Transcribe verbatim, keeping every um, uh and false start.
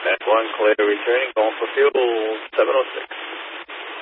That's one clear returning, going for fuel, seven oh six.